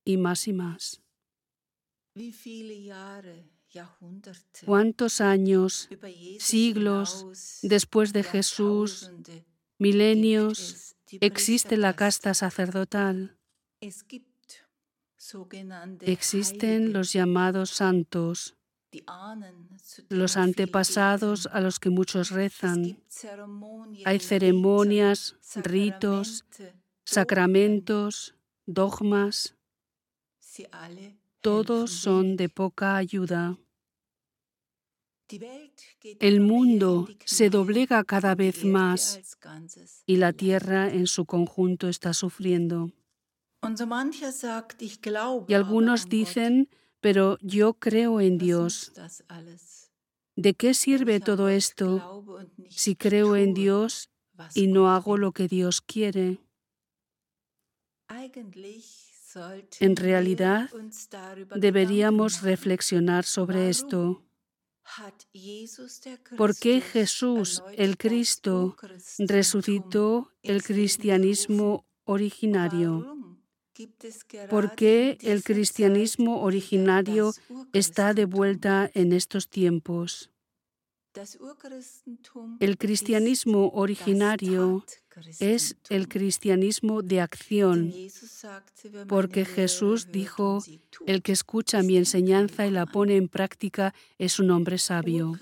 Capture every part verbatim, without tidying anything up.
y más y más. ¿Cuántos años, siglos después de Jesús, milenios, existe la casta sacerdotal? Existen los llamados santos, los antepasados a los que muchos rezan. Hay ceremonias, ritos, sacramentos, dogmas. Todos son de poca ayuda. El mundo se doblega cada vez más y la tierra en su conjunto está sufriendo. Y algunos dicen, pero yo creo en Dios. ¿De qué sirve todo esto si creo en Dios y no hago lo que Dios quiere? En realidad, deberíamos reflexionar sobre esto. ¿Por qué Jesús, el Cristo, resucitó el cristianismo originario? ¿Por qué el cristianismo originario está de vuelta en estos tiempos? El cristianismo originario es el cristianismo de acción, porque Jesús dijo, el que escucha mi enseñanza y la pone en práctica es un hombre sabio.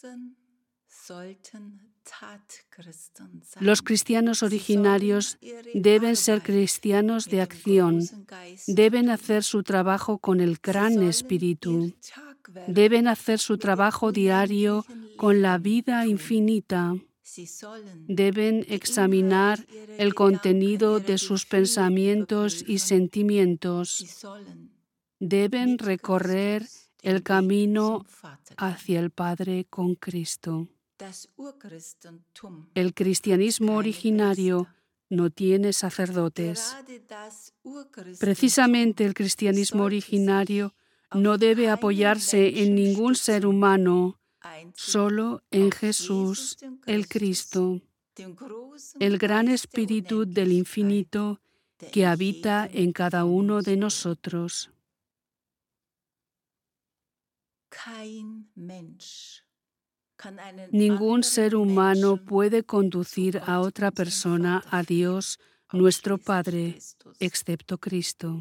Los cristianos originarios deben ser cristianos de acción, deben hacer su trabajo con el gran espíritu, deben hacer su trabajo diario con la vida infinita, deben examinar el contenido de sus pensamientos y sentimientos, deben recorrer el camino hacia el Padre con Cristo. El cristianismo originario no tiene sacerdotes. Precisamente el cristianismo originario no debe apoyarse en ningún ser humano, solo en Jesús, el Cristo, el gran Espíritu del infinito que habita en cada uno de nosotros. Ningún ser humano puede conducir a otra persona a Dios, nuestro Padre, excepto Cristo.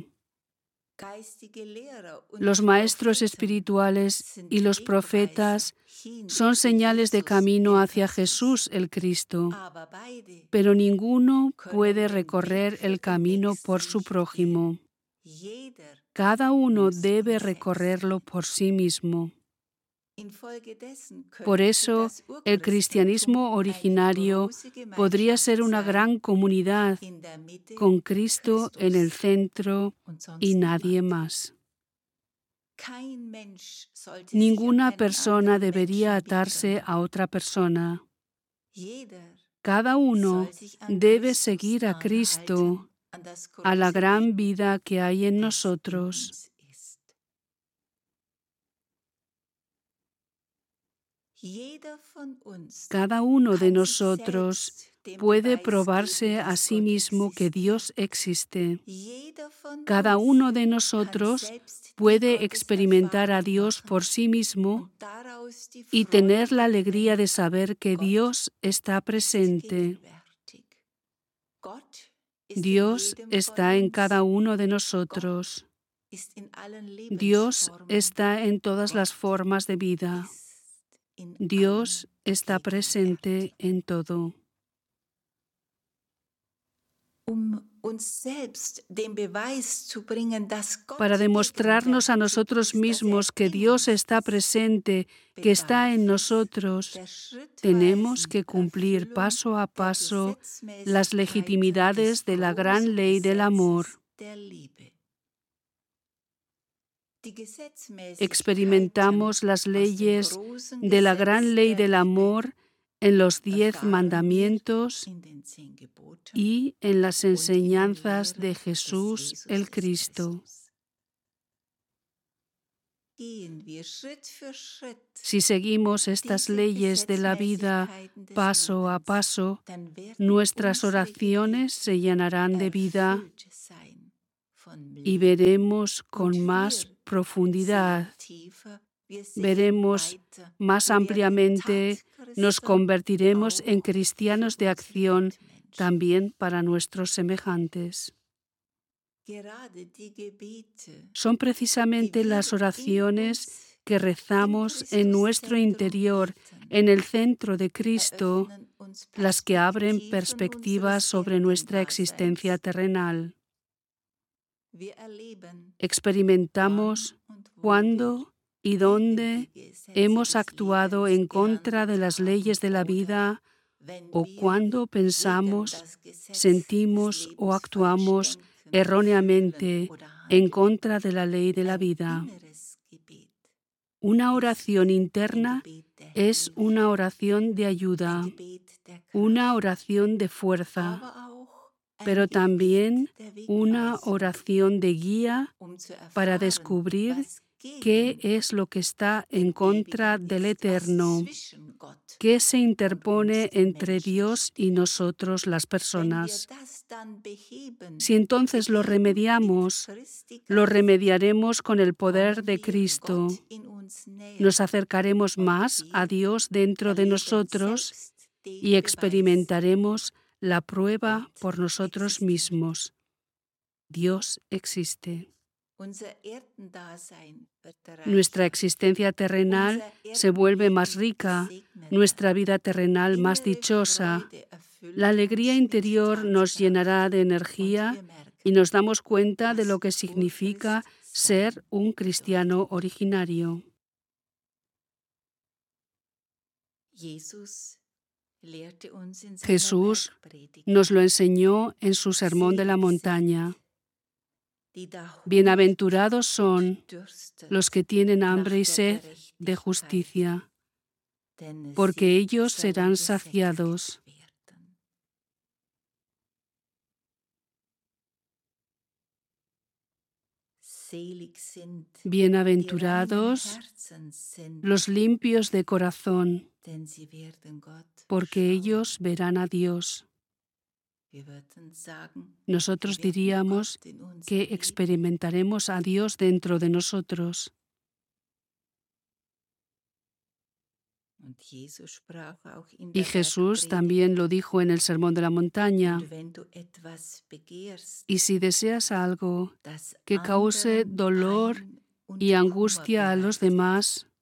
Los maestros espirituales y los profetas son señales de camino hacia Jesús el Cristo, pero ninguno puede recorrer el camino por su prójimo. Cada uno debe recorrerlo por sí mismo. Por eso, el cristianismo originario podría ser una gran comunidad con Cristo en el centro y nadie más. Ninguna persona debería atarse a otra persona. Cada uno debe seguir a Cristo, a la gran vida que hay en nosotros. Cada uno de nosotros puede probarse a sí mismo que Dios existe. Cada uno de nosotros puede experimentar a Dios por sí mismo y tener la alegría de saber que Dios está presente. Dios está en cada uno de nosotros. Dios está en todas las formas de vida. Dios está presente en todo. Para demostrarnos a nosotros mismos que Dios está presente, que está en nosotros, tenemos que cumplir paso a paso las legitimidades de la gran ley del amor. Experimentamos las leyes de la gran ley del amor en los diez mandamientos y en las enseñanzas de Jesús el Cristo. Si seguimos estas leyes de la vida paso a paso, nuestras oraciones se llenarán de vida y veremos con más profundidad, veremos más ampliamente, nos convertiremos en cristianos de acción también para nuestros semejantes. Son precisamente las oraciones que rezamos en nuestro interior, en el centro de Cristo, las que abren perspectivas sobre nuestra existencia terrenal. Experimentamos cuándo y dónde hemos actuado en contra de las leyes de la vida o cuando pensamos, sentimos o actuamos erróneamente en contra de la ley de la vida. Una oración interna es una oración de ayuda, una oración de fuerza, pero también una oración de guía para descubrir qué es lo que está en contra del Eterno, qué se interpone entre Dios y nosotros las personas. Si entonces lo remediamos, lo remediaremos con el poder de Cristo. Nos acercaremos más a Dios dentro de nosotros y experimentaremos la prueba por nosotros mismos. Dios existe. Nuestra existencia terrenal se vuelve más rica, nuestra vida terrenal más dichosa. La alegría interior nos llenará de energía y nos damos cuenta de lo que significa ser un cristiano originario. Jesús nos lo enseñó en su Sermón de la Montaña. Bienaventurados son los que tienen hambre y sed de justicia, porque ellos serán saciados. Bienaventurados los limpios de corazón, porque ellos verán a Dios. Nosotros diríamos que experimentaremos a Dios dentro de nosotros. Y Jesús también lo dijo en el Sermón de la Montaña. Y si deseas algo que cause dolor y angustia a los demás,